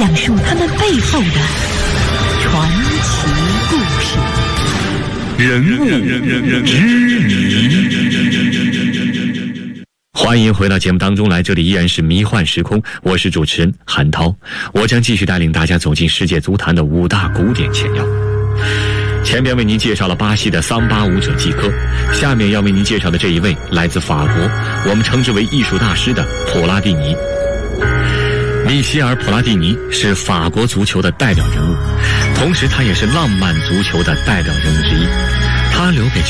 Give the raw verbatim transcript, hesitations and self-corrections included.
讲述他们背后的传奇故事。 人物之谜。欢迎回到节目当中来，这里依然是迷幻时空，我是主持人韩涛，我将继续带领大家走进世界足坛的五大古典前腰。前边为您介绍了巴西的桑巴舞者季科，下面要为您介绍的这一位来自法国，我们称之为艺术大师的普拉蒂尼。米歇尔·普拉蒂尼是法国足球的代表人物，同时他也是浪漫足球的代表人物之一。他留给